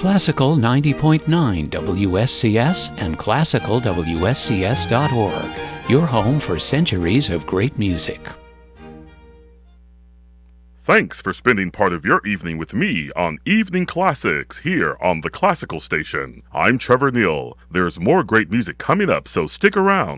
Classical 90.9 WSCS and classicalwscs.org, your home for centuries of great music. Thanks for spending part of your evening with me on Evening Classics here on the Classical Station. I'm Trevor Neal. There's more great music coming up, so stick around.